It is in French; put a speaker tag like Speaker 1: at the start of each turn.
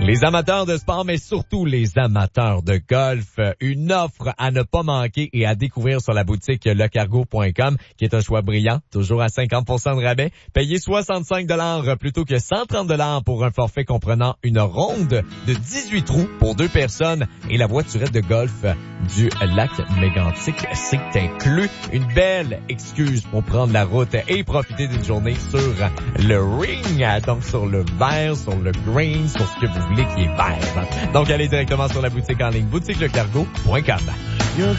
Speaker 1: Les amateurs de sport, mais surtout les amateurs de golf, une offre à ne pas manquer et à découvrir sur la boutique lecargo.com, qui est un choix brillant, toujours à 50% de rabais. Payez 65 $ plutôt que 130 $ pour un forfait comprenant une ronde de 18 trous pour 2 personnes et la voiturette de golf du lac Mégantic, c'est inclus. Une belle excuse pour prendre la route et profiter d'une journée sur le ring, donc sur le vert, sur le green, sur ce que vous voulez qui est vert. Donc allez directement sur la boutique en ligne boutiquelecargo.com.